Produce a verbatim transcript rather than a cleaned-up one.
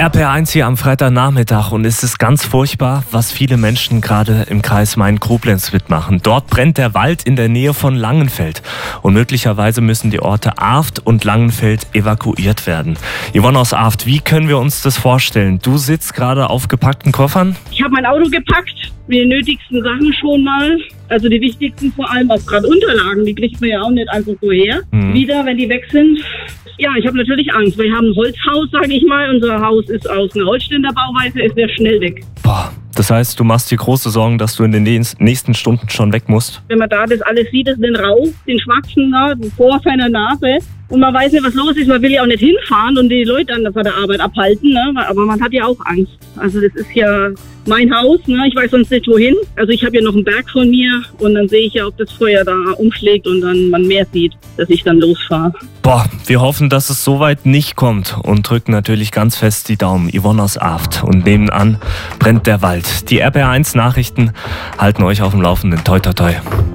R P R eins hier am Freitagnachmittag und es ist ganz furchtbar, was viele Menschen gerade im Kreis Main-Koblenz mitmachen. Dort brennt der Wald in der Nähe von Langenfeld und möglicherweise müssen die Orte Arft und Langenfeld evakuiert werden. Yvonne aus Arft, wie können wir uns das vorstellen? Du sitzt gerade auf gepackten Koffern? Ich habe mein Auto gepackt, mit den nötigsten Sachen schon mal. Also die wichtigsten vor allem auch gerade Unterlagen, die kriegt man ja auch nicht einfach so her. Mhm. Wieder, wenn die weg sind. Ja, ich habe natürlich Angst. Wir haben ein Holzhaus, sage ich mal. Unser Haus ist aus einer Holzständerbauweise, ist sehr schnell weg. Boah, das heißt, du machst dir große Sorgen, dass du in den nächsten Stunden schon weg musst? Wenn man da das alles sieht, ist den Rauch, den Schwatzen da, vor seiner Nase. Und man weiß nicht, was los ist. Man will ja auch nicht hinfahren und die Leute dann von der Arbeit abhalten. Ne? Aber man hat ja auch Angst. Also das ist ja mein Haus. Ne? Ich weiß sonst nicht wohin. Also ich habe ja noch einen Berg von mir. Und dann sehe ich ja, ob das Feuer da umschlägt und dann man mehr sieht, dass ich dann losfahre. Boah, wir hoffen, dass es soweit nicht kommt und drücken natürlich ganz fest die Daumen. Yvonne aus Arft. Und nebenan brennt der Wald. Die R P R eins Nachrichten halten euch auf dem Laufenden. Toi, toi, toi.